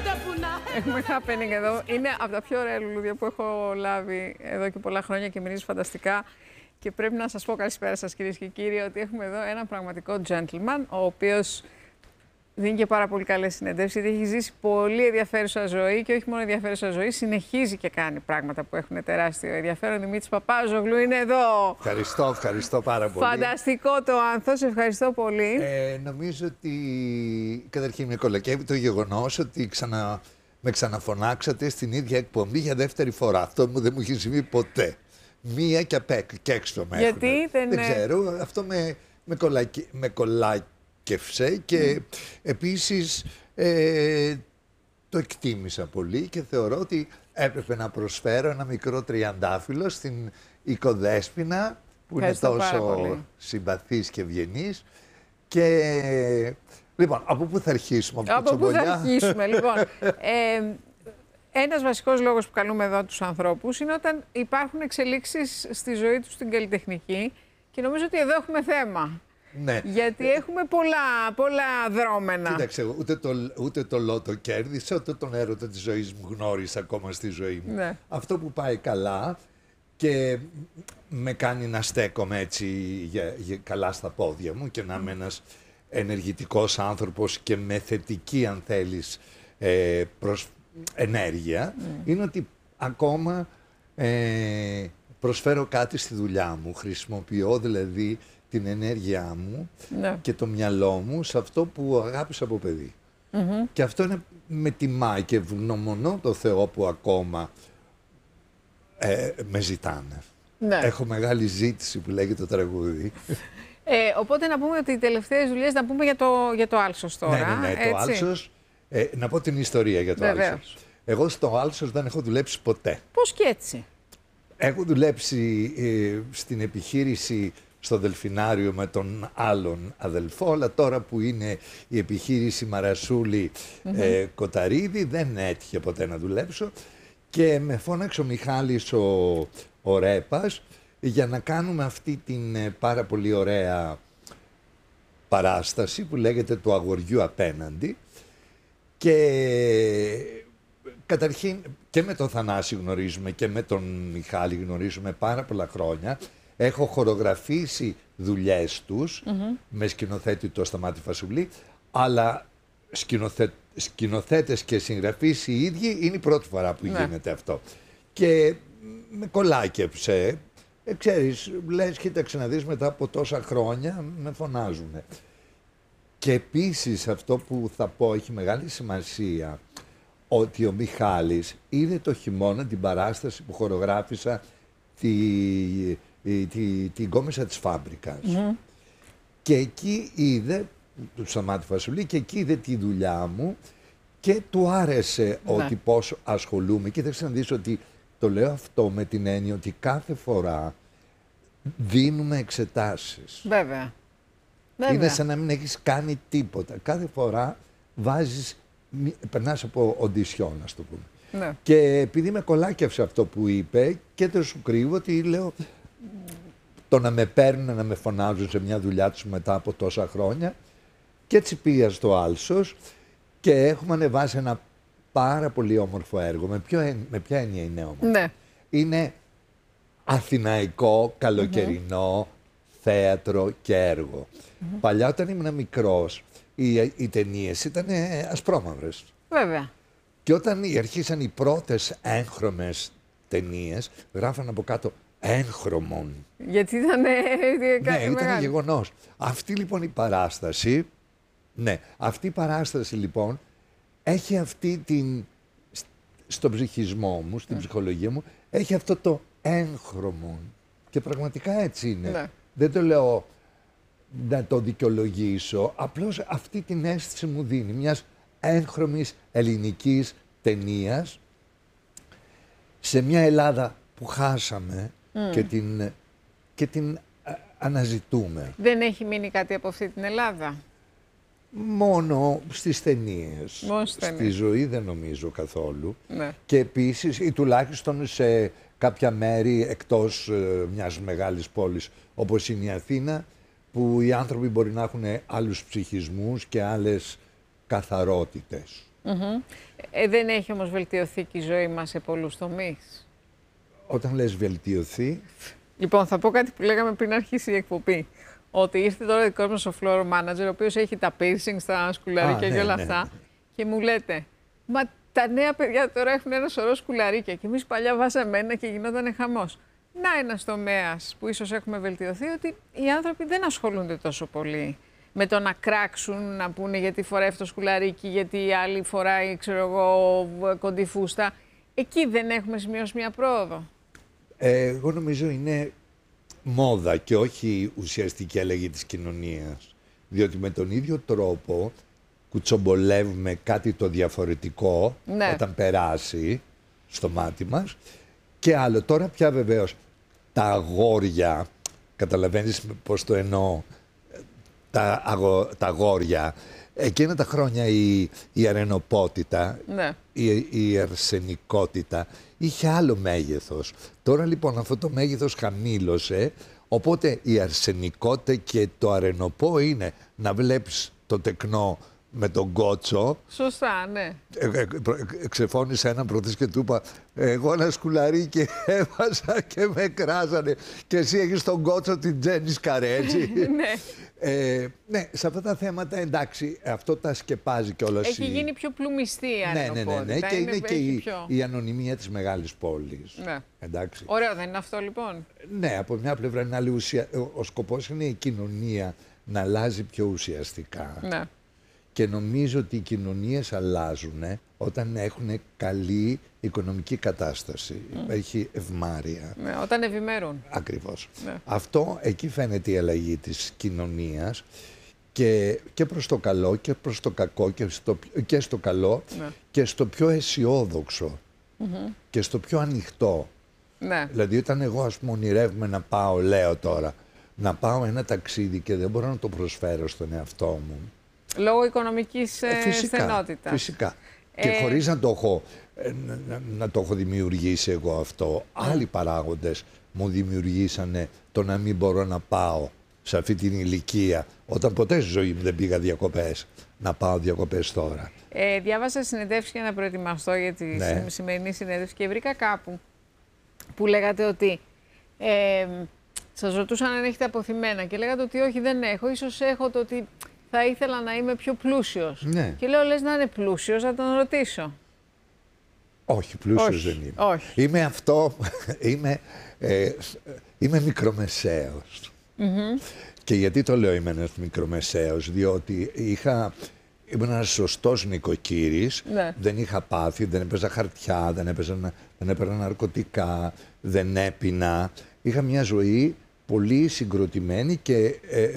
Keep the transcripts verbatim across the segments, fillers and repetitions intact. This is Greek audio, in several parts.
κοίτα που να. Έχουμε happening εδώ. Είναι από τα πιο ωραία λουλούδια που έχω λάβει εδώ και πολλά χρόνια και μυρίζει φανταστικά. Και πρέπει να σας πω καλησπέρα σας κυρίες και κύριοι ότι έχουμε εδώ ένα πραγματικό gentleman, ο οποίος δίνει και πάρα πολύ καλές συνεντεύξεις, γιατί έχει ζήσει πολύ ενδιαφέρουσα ζωή και όχι μόνο ενδιαφέρουσα ζωή, συνεχίζει και κάνει πράγματα που έχουν τεράστιο ενδιαφέρον. Δημήτρης Παπάζογλου είναι εδώ. Ευχαριστώ, ευχαριστώ πάρα πολύ. Φανταστικό το άνθος, ευχαριστώ πολύ. Ε, νομίζω ότι καταρχήν με κολακεύει το γεγονός ότι ξανα, με ξαναφωνάξατε στην ίδια εκπομπή για δεύτερη φορά. Αυτό μου δεν μου έχει συμβεί ποτέ. Μία και απ' και έξω με Γιατί έχουνε. δεν, δεν ξέρω, αυτό με, με, κολακε, με κολάκευσε και mm. επίσης ε, το εκτίμησα πολύ και θεωρώ ότι έπρεπε να προσφέρω ένα μικρό τριαντάφυλλο στην οικοδέσποινα που Ευχαριστώ είναι τόσο συμπαθής και ευγενής. Και λοιπόν, από πού θα αρχίσουμε, από, από πού θα αρχίσουμε, λοιπόν. Ε, Ένας βασικός λόγος που καλούμε εδώ τους ανθρώπους είναι όταν υπάρχουν εξελίξεις στη ζωή τους στην καλλιτεχνική και νομίζω ότι εδώ έχουμε θέμα. Ναι. Γιατί έχουμε πολλά, πολλά δρόμενα. Κοίταξε, ούτε το, ούτε το λότο κέρδισα, ούτε τον έρωτα της ζωής μου γνώρισα ακόμα στη ζωή μου. Ναι. Αυτό που πάει καλά και με κάνει να στέκομαι έτσι για, για, καλά στα πόδια μου και να είμαι ένας ενεργητικός άνθρωπος και με θετική, αν θέλεις, ε, προς ενέργεια, mm. είναι ότι ακόμα ε, προσφέρω κάτι στη δουλειά μου. Χρησιμοποιώ δηλαδή την ενέργειά μου mm. και το μυαλό μου σε αυτό που αγάπησα από παιδί. Mm-hmm. Και αυτό είναι με τιμά και ευγνωμονώ το Θεό που ακόμα ε, με ζητάνε. Ναι. Έχω μεγάλη ζήτηση που λέγεται το τραγούδι. Ε, οπότε να πούμε ότι οι τελευταίες δουλειές, να πούμε για το, για το Άλσος τώρα. Ναι, ναι, ναι, έτσι. το Άλσος. Ε, να πω την ιστορία για το Άλσος. Εγώ στο Άλσος δεν έχω δουλέψει ποτέ. Πώς και έτσι? Έχω δουλέψει ε, στην επιχείρηση στο Δελφινάριο με τον άλλον αδελφό, αλλά τώρα που είναι η επιχείρηση Μαρασούλη mm-hmm. ε, Κοταρίδη δεν έτυχε ποτέ να δουλέψω και με φώναξε ο Μιχάλης ο, ο Ρέπας για να κάνουμε αυτή την ε, πάρα πολύ ωραία παράσταση που λέγεται του αγοριού απέναντι. Και καταρχήν και με τον Θανάση γνωρίζουμε και με τον Μιχάλη γνωρίζουμε πάρα πολλά χρόνια. Έχω χορογραφήσει δουλειές τους mm-hmm. με σκηνοθέτη το Σταμάτη Φασουλή, αλλά σκηνοθέ, σκηνοθέτες και συγγραφείς οι ίδιοι είναι η πρώτη φορά που ναι. γίνεται αυτό. Και με κολάκεψε. Ε, ξέρεις, λες, κοίταξε να δεις, μετά από τόσα χρόνια με φωνάζουνε. Και επίσης αυτό που θα πω έχει μεγάλη σημασία, ότι ο Μιχάλης είδε το χειμώνα την παράσταση που χορογράφησα τη, τη, τη, την κόμισα της Φάμπρικας. Mm. Και εκεί είδε, του Σταμάτη Φασουλή, και εκεί είδε τη δουλειά μου και του άρεσε mm. ότι πώς ασχολούμαι. Και θα να δεις ότι το λέω αυτό με την έννοια ότι κάθε φορά δίνουμε εξετάσεις. Βέβαια. Βέβαια. Είναι σαν να μην έχεις κάνει τίποτα. Κάθε φορά βάζεις, περνάς από οντισιόν, ας το πούμε. Ναι. Και επειδή με κολάκευσε αυτό που είπε και δεν σου κρύβω ότι λέω το να με παίρνουν, να με φωνάζουν σε μια δουλειά τους μετά από τόσα χρόνια και έτσι πήγα στο Άλσος και έχουμε ανεβάσει ένα πάρα πολύ όμορφο έργο. Με, ποιο, με ποια έννοια είναι όμορφο? Ναι. Είναι αθηναϊκό, καλοκαιρινό, mm-hmm. θέατρο και έργο. Mm-hmm. Παλιά όταν ήμουν μικρός, οι, οι ταινίες ήταν ασπρόμαυρες. Βέβαια. Και όταν αρχίσαν οι πρώτες έγχρωμες ταινίες, γράφαν από κάτω έγχρωμον. Γιατί ήταν κάτι ναι, ήταν γεγονός. Αυτή λοιπόν η παράσταση, ναι, αυτή η παράσταση λοιπόν έχει αυτή την, στον ψυχισμό μου, στην mm. ψυχολογία μου, έχει αυτό το έγχρωμον. Και πραγματικά έτσι είναι. Ναι. Δεν το λέω να το δικαιολογήσω, απλώς αυτή την αίσθηση μου δίνει μιας έγχρωμης ελληνικής ταινίας σε μια Ελλάδα που χάσαμε mm. και την, και την αναζητούμε. Δεν έχει μείνει κάτι από αυτή την Ελλάδα? Μόνο στις ταινίες. Μόνο στις Στη ταινίες. ζωή δεν νομίζω καθόλου. Ναι. Και επίσης, ή τουλάχιστον σε κάποια μέρη εκτός ε, μιας μεγάλης πόλης όπως είναι η Αθήνα, που οι άνθρωποι μπορεί να έχουν άλλους ψυχισμούς και άλλες καθαρότητες. Mm-hmm. Ε, δεν έχει όμως βελτιωθεί και η ζωή μας σε πολλούς τομείς. Όταν λες βελτιωθεί... Λοιπόν, θα πω κάτι που λέγαμε πριν αρχίσει η εκπομπή. Ότι ήρθε τώρα ο δικός μας ο floor manager, ο οποίος έχει τα piercing στα σκουλαρίκια και όλα ναι, αυτά. Ναι. Και μου λέτε, μα τα νέα παιδιά τώρα έχουν ένα σωρό σκουλαρίκια και εμείς παλιά βάζαμε ένα και γινόταν χαμός. Να ένας τομέας που ίσως έχουμε βελτιωθεί, ότι οι άνθρωποι δεν ασχολούνται τόσο πολύ με το να κράξουν, να πούνε γιατί φοράει αυτό το σκουλαρίκι, γιατί η άλλη φοράει, ξέρω εγώ, κοντή φούστα. Εκεί δεν έχουμε σημειώσει μια πρόοδο. Ε, εγώ νομίζω είναι μόδα και όχι ουσιαστική αλλαγή της κοινωνίας. Διότι με τον ίδιο τρόπο κουτσομπολεύουμε κάτι το διαφορετικό, ναι, όταν περάσει στο μάτι μας. Και άλλο, τώρα πια βεβαίως τα αγόρια, καταλαβαίνεις πώς το εννοώ, τα, αγο, τα αγόρια, εκείνα τα χρόνια η, η αρενοπότητα, ναι, η, η αρσενικότητα είχε άλλο μέγεθος. Τώρα λοιπόν αυτό το μέγεθος χαμήλωσε, οπότε η αρσενικότητα και το αρενοπό είναι να βλέπεις το τεκνό με τον κότσο. Σωστά, ναι. Ε, ε, ε, ξεφώνησε έναν προτές και του είπα, εγώ ένα σκουλαρί και έβασα και με κράζανε και εσύ έχεις τον κότσο την Τζέννη Σκαρέτζη. Ναι. Ε, ναι, σε αυτά τα θέματα εντάξει, αυτό τα σκεπάζει κιόλας. Έχει γίνει πιο πλουμιστή η αρενοπότητα. Ναι, ναι, ναι, ναι. Και είναι, είναι και η, πιο... η ανωνυμία της μεγάλης πόλης. Ναι. Εντάξει. Ωραίο δεν είναι αυτό λοιπόν? Ναι, από μια πλευρά είναι άλλη ουσία. Ο σκοπός είναι η κοινωνία να αλλάζει πιο ουσιαστικά. Ναι. Και νομίζω ότι οι κοινωνίες αλλάζουν όταν έχουν καλή οικονομική κατάσταση. Mm. Έχει ευμάρεια. Ναι, όταν ευημερούν. Ακριβώς. Ναι. Αυτό, εκεί φαίνεται η αλλαγή της κοινωνίας και, και προς το καλό και προς το κακό και στο, και στο καλό, ναι, και στο πιο αισιόδοξο, mm-hmm, και στο πιο ανοιχτό. Ναι. Δηλαδή όταν εγώ ας πούμε ονειρεύομαι να πάω, λέω τώρα, να πάω ένα ταξίδι και δεν μπορώ να το προσφέρω στον εαυτό μου. Λόγω οικονομικής ε, φυσικά, στενότητας. Φυσικά. Ε... Και χωρίς να το, έχω, να, να το έχω δημιουργήσει εγώ αυτό. Mm. Άλλοι παράγοντες μου δημιουργήσανε το να μην μπορώ να πάω σε αυτή την ηλικία. Όταν ποτέ στη ζωή μου δεν πήγα διακοπές. Να πάω διακοπές τώρα. Ε, διάβασα συνεντεύσεις για να προετοιμαστώ για τη ναι. σημερινή συνέντευξη και βρήκα κάπου που λέγατε ότι ε, σας ρωτούσαν αν έχετε αποθυμένα και λέγατε ότι όχι, δεν έχω. Ίσως έχω το ότι θα ήθελα να είμαι πιο πλούσιος. Ναι. Και λέω, λες να είναι πλούσιος, να τον ρωτήσω. Όχι, πλούσιος όχι, δεν είμαι. Όχι. Είμαι αυτό, είμαι, ε, είμαι μικρομεσαίος. Mm-hmm. Και γιατί το λέω είμαι ένας μικρομεσαίος, διότι είχα, ήμουν ένας σωστός νοικοκύρης, ναι, δεν είχα πάθει, δεν έπαιζα χαρτιά, δεν έπαιζα, δεν έπαιρνα ναρκωτικά, δεν έπινα. Είχα μια ζωή πολύ συγκροτημένη και... Ε,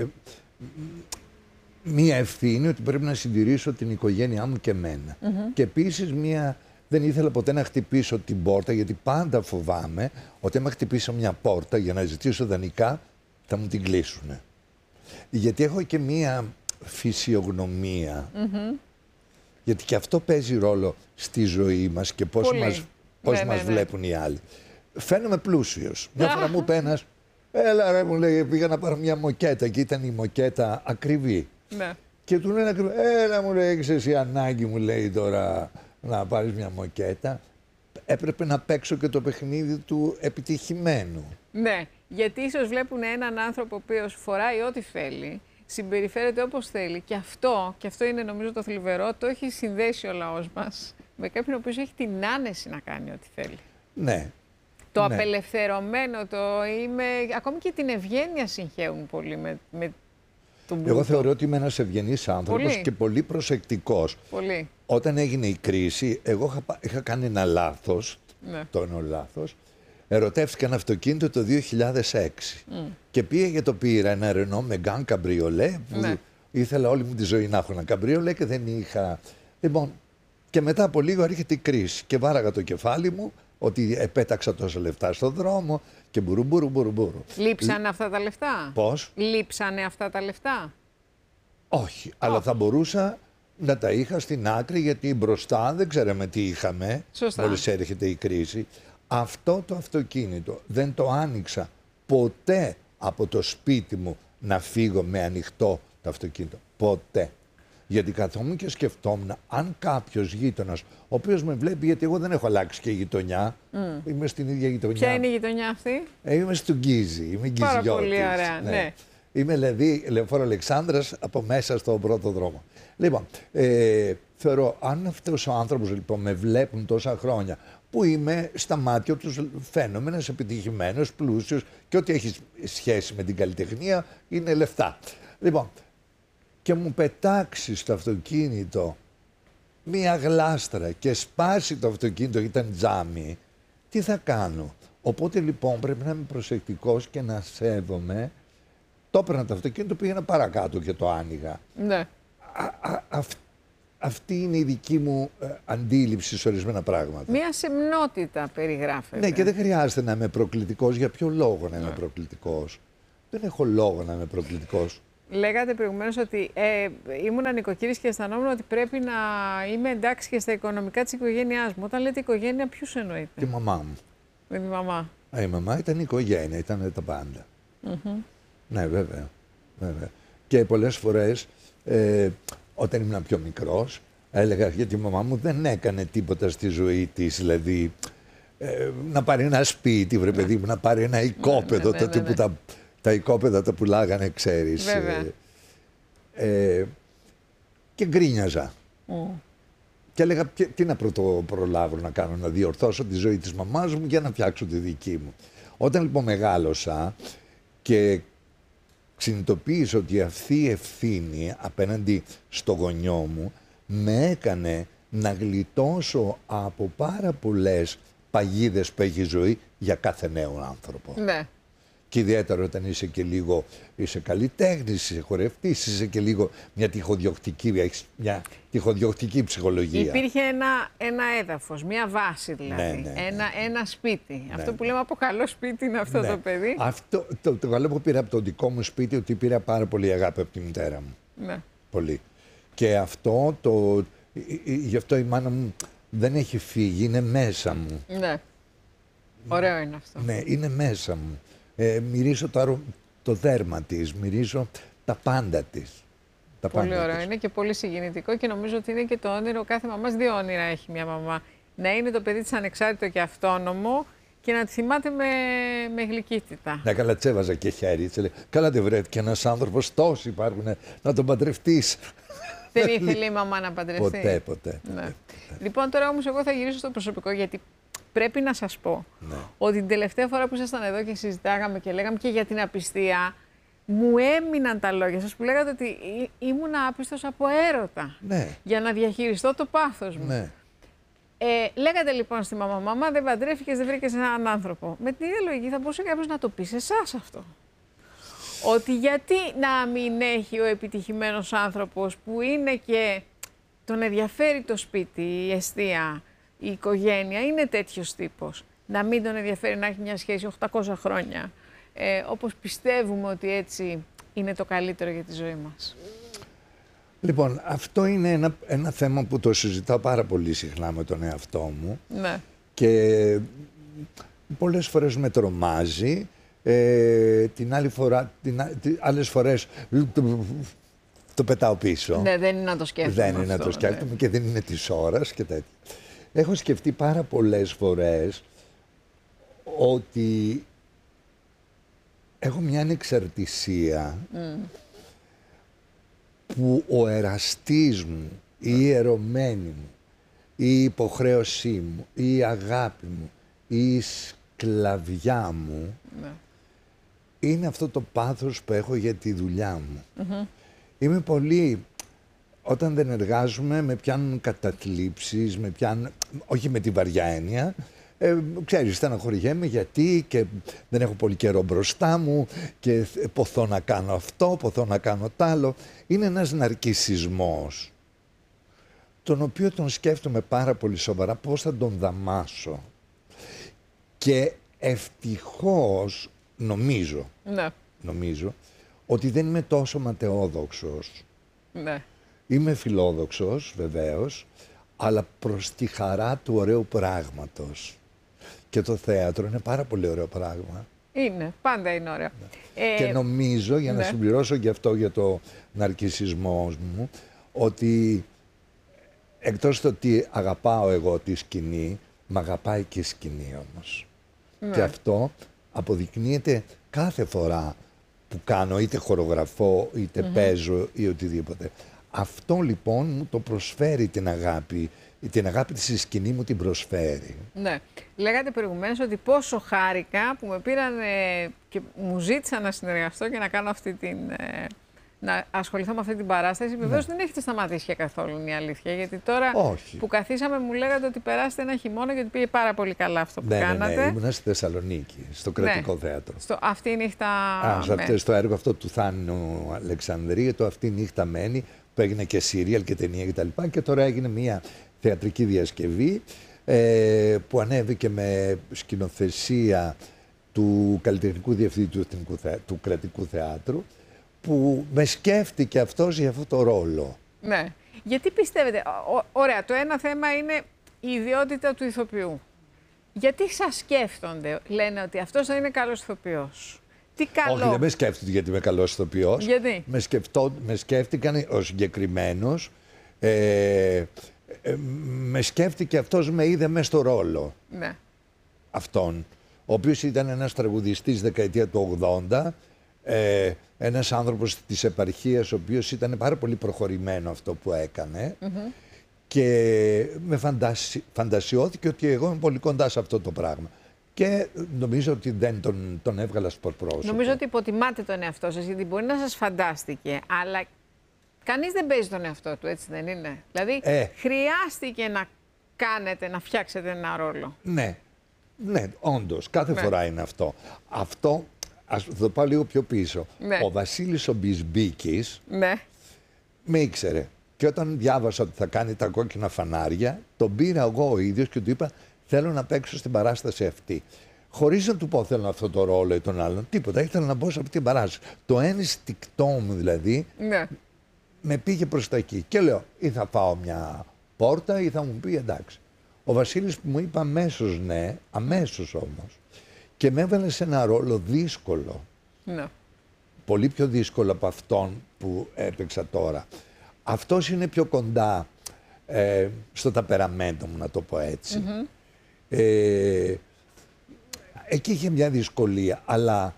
μία ευθύνη ότι πρέπει να συντηρήσω την οικογένειά μου και εμένα. Mm-hmm. Και επίσης μία, δεν ήθελα ποτέ να χτυπήσω την πόρτα, γιατί πάντα φοβάμαι ότι άμα χτυπήσω μια πόρτα για να ζητήσω δανεικά θα μου την κλείσουνε. Γιατί έχω και μία φυσιογνωμία. Mm-hmm. Γιατί και αυτό παίζει ρόλο στη ζωή μας και πώς Πολύ. μας, πώς ναι, μας ναι, ναι. βλέπουν οι άλλοι. Φαίνομαι πλούσιος. Μια φορά μου είπε ένας, έλα ρε, μου λέει, πήγα να πάρω μια μοκέτα και ήταν η μοκέτα ακριβή. Ναι. Και του λένε ακριβώς, έλα μου λέει, έχεις εσύ ανάγκη, μου λέει τώρα να πάρεις μια μοκέτα. Έπρεπε να παίξω και το παιχνίδι του επιτυχημένου. Ναι, γιατί ίσως βλέπουν έναν άνθρωπο ο οποίος φοράει ό,τι θέλει, συμπεριφέρεται όπως θέλει και αυτό, και αυτό είναι νομίζω το θλιβερό, το έχει συνδέσει ο λαός μας με κάποιον ο οποίος έχει την άνεση να κάνει ό,τι θέλει. Ναι. Το ναι. απελευθερωμένο, το είμαι, ακόμη και την ευγένεια συγχαίουν πολύ με, με τον πλούτο. Εγώ θεωρώ ότι είμαι ένας ευγενής άνθρωπος πολύ. Και πολύ προσεκτικός. Πολύ. Όταν έγινε η κρίση, εγώ είχα, είχα κάνει ένα λάθος, ναι. το εννοώ λάθος, ερωτεύτηκα ένα αυτοκίνητο το δύο χιλιάδες έξι mm. και πήγε και το πήρα ένα Renault Megane Cabriolet που ναι. ήθελα όλη μου τη ζωή να έχω ένα Cabriolet και δεν είχα. Λοιπόν, και μετά από λίγο έρχεται η κρίση και βάραγα το κεφάλι μου ότι επέταξα τόσα λεφτά στον δρόμο και μπουρου μπουρου μπουρου μπουρου. Λείψανε Λ... αυτά τα λεφτά. Πώς? Λείψανε αυτά τα λεφτά. Όχι, oh. αλλά θα μπορούσα να τα είχα στην άκρη γιατί μπροστά δεν ξέραμε τι είχαμε. Σωστά. Μόλις έρχεται η κρίση. Αυτό το αυτοκίνητο δεν το άνοιξα ποτέ από το σπίτι μου να φύγω με ανοιχτό το αυτοκίνητο. Ποτέ. Γιατί καθόμουν και σκεφτόμουν αν κάποιος γείτονας, ο οποίος με βλέπει, γιατί εγώ δεν έχω αλλάξει και γειτονιά, mm. είμαι στην ίδια γειτονιά. Ποια είναι η γειτονιά αυτή? Ε, είμαι στον Γκίζι, είμαι γκιζιώτης. Πάρα πολύ ωραία, ναι. ναι. Είμαι δηλαδή Λεωφόρο Αλεξάνδρας από μέσα στον πρώτο δρόμο. Λοιπόν, ε, θεωρώ, αν αυτός ο άνθρωπος λοιπόν με βλέπουν τόσα χρόνια, που είμαι στα μάτια τους φαίνομαι ένας επιτυχημένος, πλούσιος και ό,τι έχει σχέση με την καλλιτεχνία είναι λεφτά. Λοιπόν, και μου πετάξει στο αυτοκίνητο μία γλάστρα και σπάσει το αυτοκίνητο, ήταν τζάμι, τι θα κάνω? Οπότε λοιπόν πρέπει να είμαι προσεκτικός και να σέβομαι. Το έπαιρνα το αυτοκίνητο, πήγαινα παρακάτω και το άνοιγα. Ναι. Α, α, αυ, αυτή είναι η δική μου ε, αντίληψη σε ορισμένα πράγματα. Μία σεμνότητα περιγράφεται. Ναι, και δεν χρειάζεται να είμαι προκλητικός. Για ποιο λόγο να είμαι ναι. προκλητικός? Δεν έχω λόγο να είμαι προκλητικός. Λέγατε προηγουμένως ότι ε, ήμουν νοικοκύρης και αισθανόμουν ότι πρέπει να είμαι εντάξει και στα οικονομικά της οικογένειάς μου. Όταν λέτε οικογένεια, ποιους εννοείτε? Τη μαμά μου. Με τη μαμά. Ε, η μαμά ήταν η οικογένεια, ήταν τα πάντα. Mm-hmm. Ναι, βέβαια, βέβαια. Και πολλές φορές, ε, όταν ήμουν πιο μικρός, έλεγα γιατί η μαμά μου δεν έκανε τίποτα στη ζωή της, δηλαδή ε, να πάρει ένα σπίτι, βρε παιδί μου, να πάρει ένα οικόπεδο, ναι, ναι, τότε ναι, ναι. που τα, τα οικόπεδα τα πουλάγανε, ξέρεις. Βέβαια. Ε, ε, και γκρίνιαζα. Mm. Και έλεγα τι να πρωτο προλάβω να κάνω, να διορθώσω τη ζωή της μαμάς μου για να φτιάξω τη δική μου. Όταν λοιπόν μεγάλωσα και συνειδητοποίησα ότι αυτή η ευθύνη απέναντι στο γονιό μου με έκανε να γλιτώσω από πάρα πολλές παγίδες που έχει η ζωή για κάθε νέο άνθρωπο. Ναι. Και ιδιαίτερα όταν είσαι και λίγο, είσαι καλλιτέχνης, είσαι χορευτής, είσαι και λίγο μια τυχοδιοκτική, έχεις μια τυχοδιοκτική ψυχολογία. Υπήρχε ένα, ένα έδαφος, μια βάση δηλαδή, ναι, ναι, ναι. Ένα, ένα σπίτι. Ναι. Αυτό που λέμε από καλό σπίτι είναι αυτό ναι. το παιδί. Αυτό, το, το καλό που πήρα από το δικό μου σπίτι, ότι πήρα πάρα πολύ αγάπη από τη μητέρα μου. Ναι. Πολύ. Και αυτό, το, γι' αυτό η μάνα μου δεν έχει φύγει, είναι μέσα μου. Ναι. Ωραίο είναι αυτό. Ναι, είναι μέσα μου. Ε, μυρίζω το, το δέρμα της, μυρίζω τα πάντα της. Τα πολύ πάντα ωραίο. της. Είναι και πολύ συγκινητικό και νομίζω ότι είναι και το όνειρο. Κάθε μαμάς δύο όνειρα έχει μια μαμά. Να είναι το παιδί της ανεξάρτητο και αυτόνομο και να τη θυμάται με, με γλυκύτητα. Ναι, καλά, τσέβαζα και χέρι. Λέει, καλά, δεν βρέθηκε ένας άνθρωπος, τόσοι υπάρχουν, να τον παντρευτείς. Δεν ήθελε η μαμά να παντρευτεί. Ποτέ, ποτέ. Ναι. ποτέ. Λοιπόν, τώρα όμως εγώ θα γυρίσω στο προσωπικό, γιατί πρέπει να σας πω ναι. ότι την τελευταία φορά που ήσασταν εδώ και συζητάγαμε και λέγαμε και για την απιστία, μου έμειναν τα λόγια σας που λέγατε ότι ήμουν άπιστος από έρωτα ναι. για να διαχειριστώ το πάθος μου. Ναι. Ε, λέγατε λοιπόν στη μαμά, μαμά δεν παντρεύτηκες, δεν βρήκες έναν άνθρωπο. Με την ίδια λογική θα μπορούσε κάποιος να το πει σε εσάς αυτό. Ότι γιατί να μην έχει ο επιτυχημένος άνθρωπος που είναι και τον ενδιαφέρει το σπίτι, η εστία, η οικογένεια, είναι τέτοιος τύπος. Να μην τον ενδιαφέρει να έχει μια σχέση οκτακόσια χρόνια. Ε, όπως πιστεύουμε ότι έτσι είναι το καλύτερο για τη ζωή μας. Λοιπόν, αυτό είναι ένα, ένα θέμα που το συζητάω πάρα πολύ συχνά με τον εαυτό μου. Ναι. Και πολλές φορές με τρομάζει. Ε, την άλλη φορά, την, την, άλλες φορές το, το πετάω πίσω. Ναι, δεν είναι να το σκέφτομαι. Δεν είναι αυτό, να το σκέφτομαι ναι. και δεν είναι της ώρας και τέτοια. Έχω σκεφτεί πάρα πολλές φορές ότι έχω μια ανεξαρτησία mm. που ο εραστής μου, η ιερωμένη μου, η υποχρέωσή μου, η αγάπη μου, η σκλαβιά μου ναι. είναι αυτό το πάθος που έχω για τη δουλειά μου. Mm-hmm. Είμαι πολύ... Όταν δεν εργάζομαι με πιάνουν καταθλίψεις, με πιάνουν... όχι με τη βαριά έννοια, ε, ξέρεις, στεναχωριέμαι γιατί και δεν έχω πολύ καιρό μπροστά μου και ποθώ να κάνω αυτό, ποθώ να κάνω τ' άλλο. Είναι ένας ναρκισσισμός, τον οποίο τον σκέφτομαι πάρα πολύ σοβαρά, πώς θα τον δαμάσω. Και ευτυχώς νομίζω, ναι. νομίζω ότι δεν είμαι τόσο ματαιόδοξος. Ναι. Είμαι φιλόδοξος, βεβαίως, αλλά προς τη χαρά του ωραίου πράγματος. Και το θέατρο είναι πάρα πολύ ωραίο πράγμα. Είναι, πάντα είναι ωραίο. Ναι. Ε, και νομίζω, για να ναι. συμπληρώσω και αυτό για το ναρκισσισμό μου, ότι εκτός το ότι αγαπάω εγώ τη σκηνή, μ' αγαπάει και η σκηνή όμως. Ναι. Και αυτό αποδεικνύεται κάθε φορά που κάνω, είτε χορογραφώ, είτε mm-hmm. παίζω ή οτιδήποτε. Αυτό λοιπόν μου το προσφέρει την αγάπη. Την αγάπη της στη σκηνή μου την προσφέρει. Ναι. Λέγατε προηγουμένως ότι πόσο χάρηκα που με πήραν ε, και μου ζήτησαν να συνεργαστώ και να κάνω αυτή την... Ε, να ασχοληθώ με αυτή την παράσταση. Βεβαίως ναι. δεν έχετε σταματήσει και καθόλου, είναι η αλήθεια. Γιατί τώρα Όχι. που καθίσαμε μου λέγατε ότι περάσετε ένα χειμώνα γιατί πήγε πάρα πολύ καλά αυτό που ναι, κάνατε. Ναι, ναι, ήμουνα στη Θεσσαλονίκη, στο Κρατικό ναι. Θέατρο. Στο Αυτή η νύχτα Α, σε αυτό, στο έργο αυτό του Θάνου Αλεξανδρίου, το Αυτή η νύχτα μένει, που έγινε και σύριαλ και ταινία κτλ. Και, και τώρα έγινε μια θεατρική διασκευή ε, που ανέβηκε με σκηνοθεσία του καλλιτεχνικού διευθυντή του, του Κρατικού Θεάτρου, που με σκέφτηκε αυτός για αυτό το ρόλο. Ναι. Γιατί πιστεύετε, ο, ωραία, το ένα θέμα είναι η ιδιότητα του ηθοποιού. Γιατί σας σκέφτονται, λένε ότι αυτός θα είναι καλός ηθοποιός. Τι καλό. Όχι, δεν με σκέφτονται γιατί είμαι καλός ηθοποιός. Γιατί? Με, σκεφτώ, με σκέφτηκαν ο συγκεκριμένος, ε, ε, με σκέφτηκε αυτός, με είδε μες στο ρόλο. Ναι. Αυτόν, ο οποίος ήταν ένας τραγουδιστής δεκαετία του ογδόντα, ε, ένας άνθρωπος της επαρχίας, ο οποίος ήταν πάρα πολύ προχωρημένο αυτό που έκανε mm-hmm. και με φαντασι... φαντασιώθηκε ότι εγώ είμαι πολύ κοντά σε αυτό το πράγμα. Και νομίζω ότι δεν τον, τον έβγαλα σπορπρόσωπο. Νομίζω ότι υποτιμάτε τον εαυτό σας, γιατί μπορεί να σας φαντάστηκε, αλλά κανείς δεν παίζει τον εαυτό του, έτσι δεν είναι? Δηλαδή, ε, χρειάστηκε να κάνετε, να φτιάξετε ένα ρόλο. Ναι, ναι, όντως, κάθε ναι. φορά είναι αυτό. Αυτό, ας το πάω λίγο πιο πίσω. Ναι. Ο Βασίλης ο Μπισμπίκης ναι. με ήξερε. Και όταν διάβασα ότι θα κάνει τα κόκκινα φανάρια, τον πήρα εγώ ο ίδιος και του είπα: θέλω να παίξω στην παράσταση αυτή. Χωρίς να του πω θέλω αυτό το ρόλο ή τον άλλον, τίποτα. Ήθελα να μπω σε αυτή την παράσταση. Το ένστικτό μου δηλαδή ναι. με πήγε προς τα εκεί. Και λέω: ή θα πάω μια πόρτα ή θα μου πει εντάξει. Ο Βασίλης μου είπε αμέσως ναι, αμέσως όμως. Και με έβαλε σε ένα ρόλο δύσκολο. Ναι. Πολύ πιο δύσκολο από αυτόν που έπαιξα τώρα. Αυτός είναι πιο κοντά ε, στο ταπεραμέντο μου, να το πω έτσι. Mm-hmm. Ε, εκεί είχε μια δυσκολία, αλλά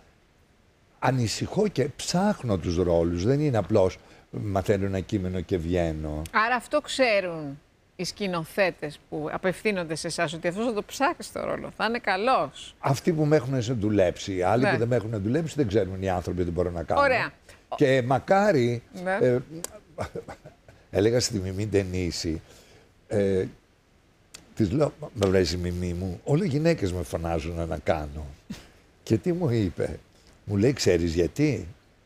ανησυχώ και ψάχνω τους ρόλους. Δεν είναι απλώς μαθαίνω ένα κείμενο και βγαίνω. Άρα αυτό ξέρουν οι σκηνοθέτες που απευθύνονται σε εσάς, ότι αυτός θα το ψάξει το ρόλο, θα είναι καλός. Αυτοί που με έχουν δουλέψει, άλλοι ναι. που δεν με έχουν δουλέψει δεν ξέρουν οι άνθρωποι τι μπορώ να κάνω. Ωραία. Και μακάρι, ναι. ε, έλεγα στη Μιμή Ντενίση, ε, της λέω, με βρέσει η Μιμή μου, όλοι οι γυναίκες με φωνάζουν να κάνω. Και τι μου είπε, μου λέει, ξέρεις γιατί?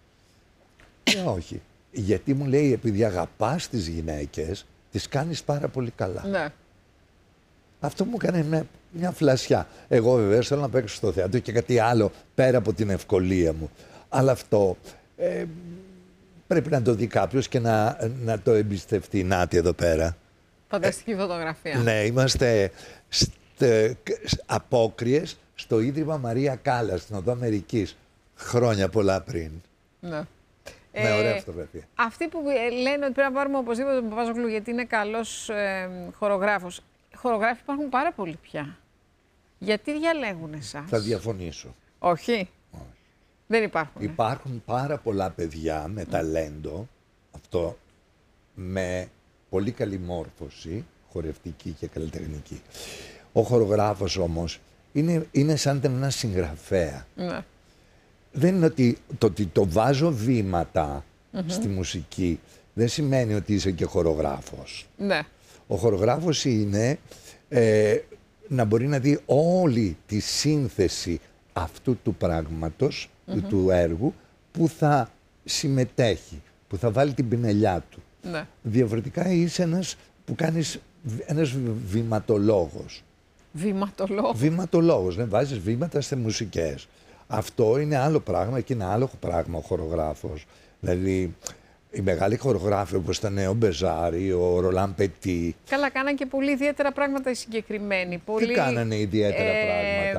Ε, όχι. Γιατί μου λέει, επειδή αγαπάς τις γυναίκες, τις κάνεις πάρα πολύ καλά. Ναι. Αυτό μου έκανε μια, μια φλασιά. Εγώ βεβαίως θέλω να παίξω στο θέατρο και κάτι άλλο πέρα από την ευκολία μου. Αλλά αυτό ε, πρέπει να το δει κάποιος και να, να το εμπιστευτεί. Νάτι εδώ πέρα. Φανταστική ε, φωτογραφία. Ναι, είμαστε στε, απόκριες στο Ίδρυμα Μαρία Κάλλας, στην Οδό Αμερικής, χρόνια πολλά πριν. Ναι. Με ωραία φωτογραφία. Αυτοί που λένε ότι πρέπει να πάρουμε οπωσδήποτε τον Παπάζογλου γιατί είναι καλός ε, χορογράφος. Χορογράφοι υπάρχουν πάρα πολλοί πια. Γιατί διαλέγουν εσάς? Θα διαφωνήσω. Όχι. Όχι. Δεν υπάρχουν. Υπάρχουν πάρα πολλά παιδιά με ταλέντο, αυτό με πολύ καλή μόρφωση, χορευτική και καλλιτεχνική. Ο χορογράφος όμως είναι, είναι σαν ένα συγγραφέα. Ναι. Δεν είναι ότι το ότι το βάζω βήματα mm-hmm. στη μουσική δεν σημαίνει ότι είσαι και χορογράφος. Ναι. Ο χορογράφος είναι ε, να μπορεί να δει όλη τη σύνθεση αυτού του πράγματος, mm-hmm. του, του έργου, που θα συμμετέχει, που θα βάλει την πινελιά του. Ναι. Διαφορετικά είσαι ένας που κάνεις ένας βηματολόγος. Βηματολόγος. Βηματολόγος, ναι, βάζεις βήματα σε μουσικές. Αυτό είναι άλλο πράγμα και είναι άλλο πράγμα ο χορογράφος. Δηλαδή, οι μεγάλοι χορογράφοι όπως ήταν ο Μπεζάρη, ο Ρολάν Πετί. Καλά, κάνανε και πολύ ιδιαίτερα πράγματα οι συγκεκριμένοι. Πολύ, Τι κάνανε ιδιαίτερα ε, πράγματα?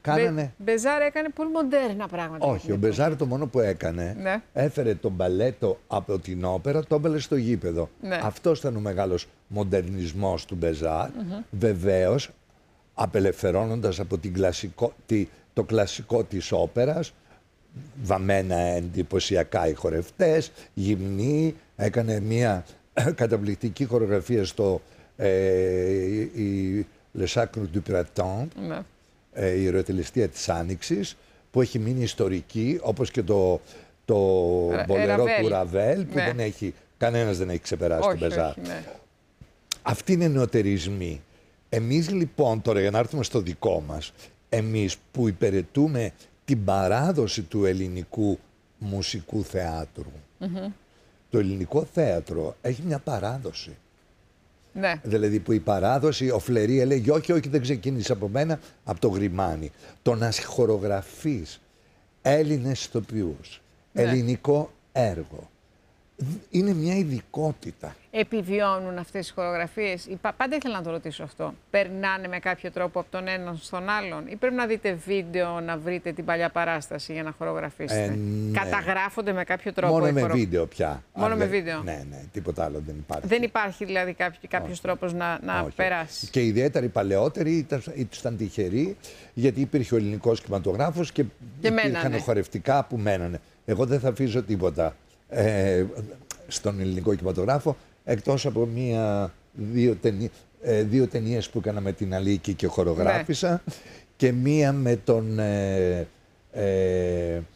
κάνανε... Μπεζάρ έκανε πολύ μοντέρνα πράγματα. Όχι, ο Μπεζάρ το μόνο που έκανε, ναι. έφερε τον μπαλέτο από την όπερα, το έβαλε στο γήπεδο. Ναι. Αυτός ήταν ο μεγάλος μοντερνισμός του Μπεζάρ. Mm-hmm. Βεβαίως, απελευθερώνοντας από την κλασικό, τη, το κλασικό της όπερας, βαμμένα εντυπωσιακά οι χορευτές, γυμνοί, έκανε μια καταπληκτική χορογραφία στο ε, η, Le Sacre du Printemps, ναι. ε, η ερωτελεστία της Άνοιξης, που έχει μείνει ιστορική, όπως και το, το ε, μπολερό ε, του Ραβέλ, που ναι. δεν έχει, κανένας δεν έχει ξεπεράσει όχι, τον Μπεζάρ. όχι, ναι. Αυτοί είναι νεοτερισμοί. Εμείς λοιπόν, τώρα για να έρθουμε στο δικό μας, εμείς που υπηρετούμε την παράδοση του ελληνικού μουσικού θεάτρου. Mm-hmm. Το ελληνικό θέατρο έχει μια παράδοση. Ναι. Δηλαδή που η παράδοση, ο Φλερί έλεγε όχι, όχι δεν ξεκίνησε από μένα, από το Γρημάνι. Το να χορογραφείς Έλληνες ηθοποιούς, ναι. ελληνικό έργο, είναι μια ειδικότητα. Επιβιώνουν αυτές τις χορογραφίες? Πάντα ήθελα να το ρωτήσω αυτό. Περνάνε με κάποιο τρόπο από τον έναν στον άλλον ή πρέπει να δείτε βίντεο να βρείτε την παλιά παράσταση για να χορογραφήσετε? Ε, ναι. Καταγράφονται με κάποιο τρόπο? Μόνο με χορο... βίντεο πια. Μόνο Αν με δεν... βίντεο. Ναι, ναι, τίποτα άλλο δεν υπάρχει. Δεν υπάρχει δηλαδή κάποιο, κάποιος τρόπος να, να περάσει? Και ιδιαίτερα οι παλαιότεροι ήταν, ήταν τυχεροί, γιατί υπήρχε ο ελληνικός κινηματογράφος και, και υπήρχαν χορευτικά που μένανε. Εγώ δεν θα αφήσω τίποτα ε, στον ελληνικό κινηματογράφο, εκτός από μία, δύο, ταινί, ε, δύο ταινίες που έκανα με την Αλίκη και χορογράφησα, ναι. και μία με τον ε, ε, ε,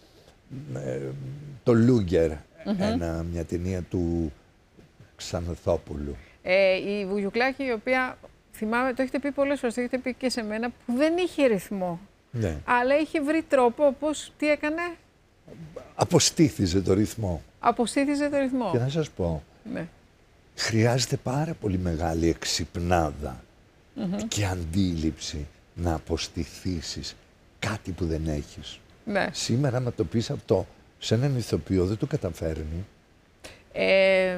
το Λούγκερ, mm-hmm. ένα, μια ταινία του Ξανθόπουλου. Ε, η Βουγιουκλάκη, η οποία θυμάμαι, το έχετε πει πολλές φορές, το έχετε πει και σε μένα, που δεν είχε ρυθμό, ναι. αλλά είχε βρει τρόπο, πώς, τι έκανε? Αποστήθιζε το ρυθμό. Αποστήθιζε το ρυθμό. Και να σας πω, ναι. χρειάζεται πάρα πολύ μεγάλη εξυπνάδα mm-hmm. και αντίληψη να αποστηθήσεις κάτι που δεν έχεις. Ναι. Σήμερα να το πεις αυτό σε έναν ηθοποιό δεν το καταφέρνει. Ε,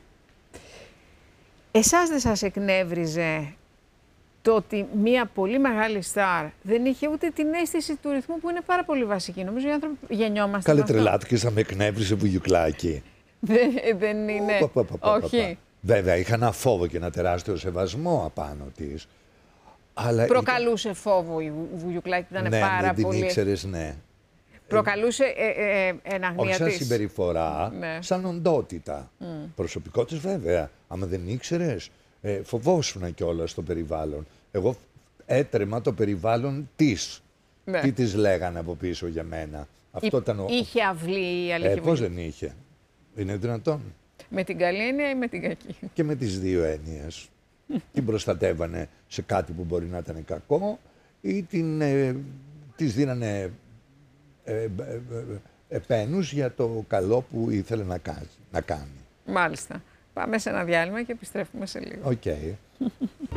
εσάς δεν σας εκνεύριζε το ότι μία πολύ μεγάλη στάρ δεν είχε ούτε την αίσθηση του ρυθμού που είναι πάρα πολύ βασική? Νομίζω οι άνθρωποι γεννιόμαστε. Καλέ τρελάθηκες να με εκνεύριζε Βουγιουκλάκη. δεν, δεν είναι. Πα, πα, πα, πα, όχι. Πα, πα. Βέβαια, είχα ένα φόβο και ένα τεράστιο σεβασμό απάνω της. Αλλά προκαλούσε ήταν... φόβο η Βουγιουκλάκη, ήταν ναι, πάρα δεν πολύ. την ήξερες, ναι. Προκαλούσε ε, ε, ε, εναγνία όχι σαν της. συμπεριφορά, ναι. σαν οντότητα. Mm. Προσωπικότητας βέβαια. Άμα δεν ήξερες, ε, φοβόσουνα κιόλας στο περιβάλλον. Εγώ έτρεμα το περιβάλλον της. Ναι. Τι της λέγανε από πίσω για μένα. Αυτό Εί, ήταν ο... Είχε αυλή η αλήθεια? Ε, πώς δεν είχε. Είναι δυνατόν? Με την καλή έννοια ή με την κακή? Και με τις δύο έννοιες. Την προστατεύανε σε κάτι που μπορεί να ήταν κακό ή την, ε, της δίνανε ε, ε, ε, επένους για το καλό που ήθελε να κάνει. Να κάνει. Μάλιστα. Πάμε σε ένα διάλειμμα και επιστρέφουμε σε λίγο. Οκ. Okay.